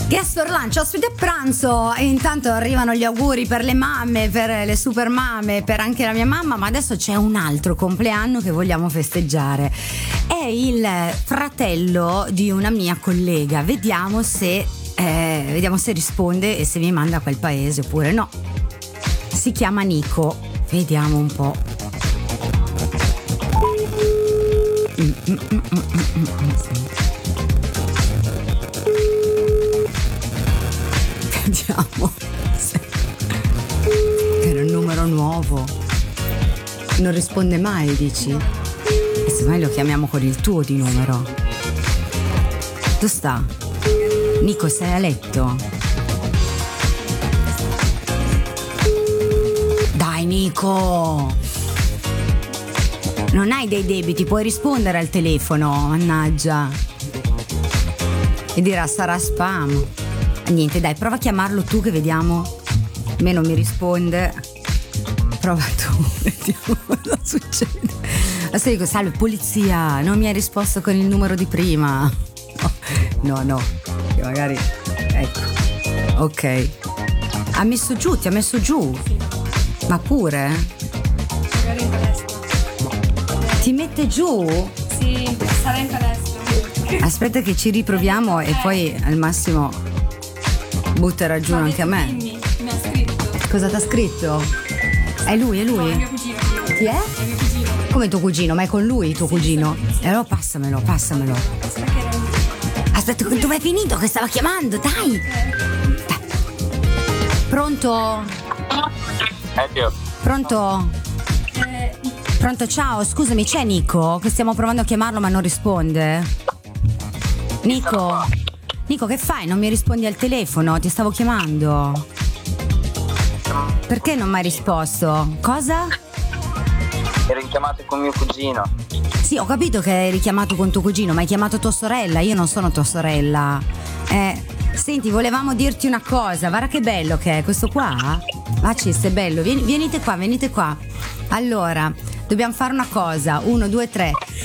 Guest for lunch, ospite a pranzo. E intanto arrivano gli auguri per le mamme, per le super mamme, per anche la mia mamma. Ma adesso c'è un altro compleanno che vogliamo festeggiare. È il fratello di una mia collega. Vediamo se risponde e se mi manda a quel paese oppure no. Si chiama Nico. Vediamo un po'. Vediamo. Era un numero nuovo. Non risponde mai, dici? E se mai lo chiamiamo con il tuo di numero. Dove sta? Nico, sei a letto? Dai, Nico! Non hai dei debiti, puoi rispondere al telefono, mannaggia. E dirà sarà spam. Niente, dai, prova a chiamarlo tu che vediamo. A me non mi risponde. Prova tu, vediamo cosa succede. Adesso dico, salve polizia, non mi hai risposto con il numero di prima. No, che magari, ecco, ok. Ti ha messo giù. Ma pure? Magari in palestra. Ti mette giù? Sì, sarà in palestra. Aspetta che ci riproviamo e poi al massimo butterà giù anche a me. Dimmi, mi ha scritto. Cosa t'ha scritto? È lui? No, è mio cugino. Chi è? È mio cugino. Come tuo cugino? Ma è con lui tuo cugino? E allora passamelo. Aspetta che era lui. Aspetta, dove è finito che stava chiamando? Dai! Pronto? Pronto? Pronto, ciao, scusami, c'è Nico? Che stiamo provando a chiamarlo ma non risponde. Nico, che fai? Non mi rispondi al telefono? Ti stavo chiamando. Perché non mi hai risposto? Cosa? Ero chiamato con mio cugino. Sì, ho capito che hai richiamato con tuo cugino, ma hai chiamato tua sorella. Io non sono tua sorella. Senti, volevamo dirti una cosa. Guarda che bello che è questo qua. Macis, è bello. Venite qua. Allora, dobbiamo fare una cosa. 1, 2, 3.